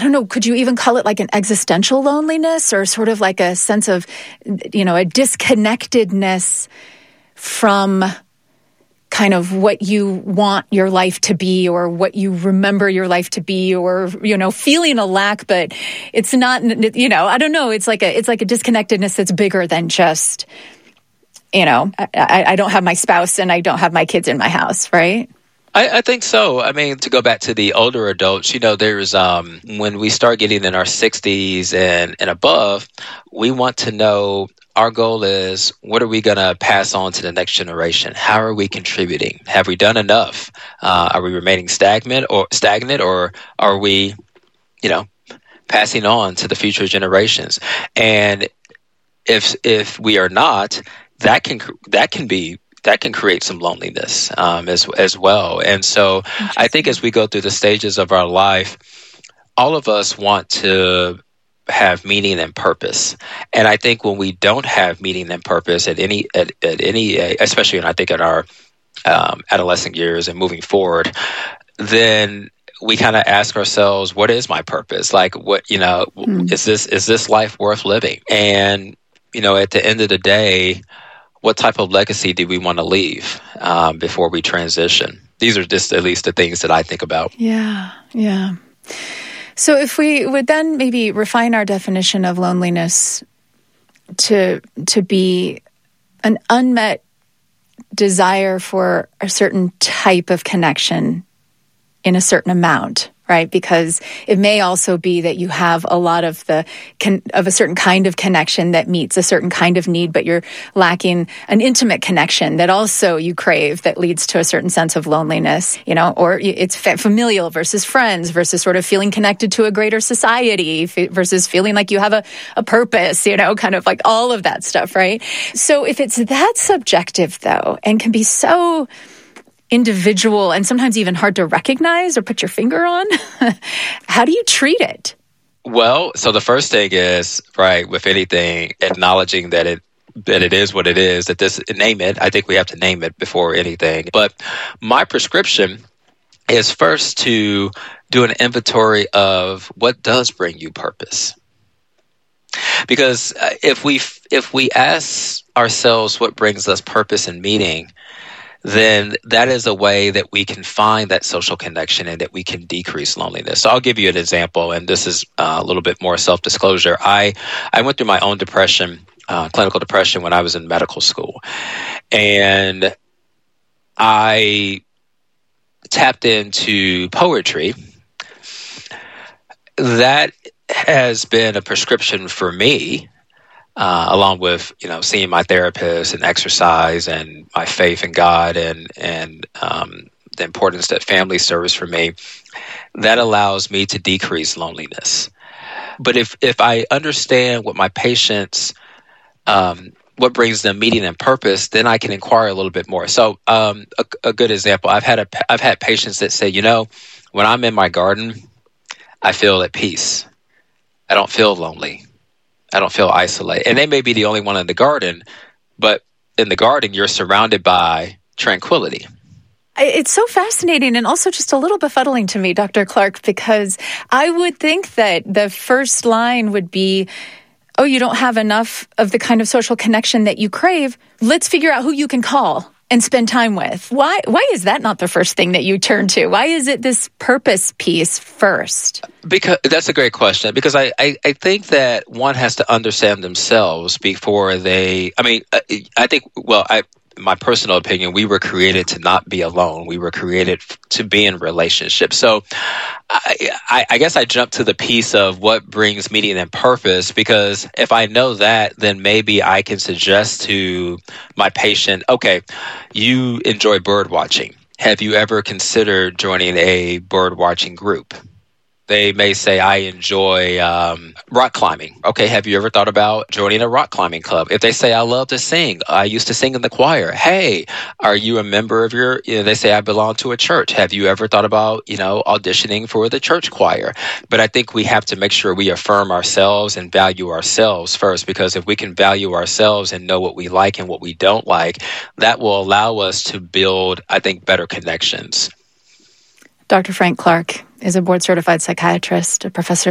I don't know, could you even call it like an existential loneliness, or sort of like a sense of, a disconnectedness from kind of what you want your life to be, or what you remember your life to be, or, feeling a lack, but it's not, I don't know. It's like a disconnectedness that's bigger than just, I don't have my spouse and I don't have my kids in my house, right? I think so. I mean, to go back to the older adults, there's when we start getting in our 60s and above, we want to know, our goal is, what are we going to pass on to the next generation? How are we contributing? Have we done enough? Are we remaining stagnant, or are we, passing on to the future generations? And if we are not, that can create some loneliness as well. And so I think as we go through the stages of our life, all of us want to have meaning and purpose. And I think when we don't have meaning and purpose at any especially when I think at our adolescent years and moving forward, then we kind of ask ourselves, what is my purpose? Like, what, is this life worth living? And, at the end of the day, what type of legacy do we want to leave before we transition? These are just at least the things that I think about. Yeah. So if we would then maybe refine our definition of loneliness to be an unmet desire for a certain type of connection in a certain amount, right? Because it may also be that you have a lot of of a certain kind of connection that meets a certain kind of need, but you're lacking an intimate connection that also you crave, that leads to a certain sense of loneliness, or it's familial versus friends versus sort of feeling connected to a greater society versus feeling like you have a purpose, kind of like all of that stuff, right? So if it's that subjective, though, and can be so individual and sometimes even hard to recognize or put your finger on, how do you treat it? Well, so the first thing is, right, with anything, acknowledging that it is what it is, name it. I think we have to name it before anything. But my prescription is first to do an inventory of what does bring you purpose. Because if we ask ourselves what brings us purpose and meaning, then that is a way that we can find that social connection and that we can decrease loneliness. So I'll give you an example, and this is a little bit more self-disclosure. I went through my own depression, clinical depression, when I was in medical school. And I tapped into poetry. That has been a prescription for me, along with, seeing my therapist and exercise and my faith in God and the importance that family serves for me, that allows me to decrease loneliness. But if I understand what my patients, what brings them meaning and purpose, then I can inquire a little bit more. So a good example, I've had patients that say, when I'm in my garden, I feel at peace. I don't feel lonely. I don't feel isolated. And they may be the only one in the garden, but in the garden, you're surrounded by tranquility. It's so fascinating and also just a little befuddling to me, Dr. Clark, because I would think that the first line would be, oh, you don't have enough of the kind of social connection that you crave. Let's figure out who you can call and spend time with. Why is that not the first thing that you turn to? Why is it this purpose piece first? Because that's a great question. Because I think that one has to understand themselves before they. I think. Well, my personal opinion, we were created to not be alone. We were created to be in relationships. So I guess I jumped to the piece of what brings meaning and purpose, because if I know that, then maybe I can suggest to my patient, okay, you enjoy bird watching. Have you ever considered joining a bird watching group? They may say, I enjoy rock climbing. Okay, have you ever thought about joining a rock climbing club? If they say, I love to sing. I used to sing in the choir. Hey, are you a member of they say, I belong to a church. Have you ever thought about, auditioning for the church choir? But I think we have to make sure we affirm ourselves and value ourselves first, because if we can value ourselves and know what we like and what we don't like, that will allow us to build, I think, better connections. Dr. Frank Clark is a board-certified psychiatrist, a professor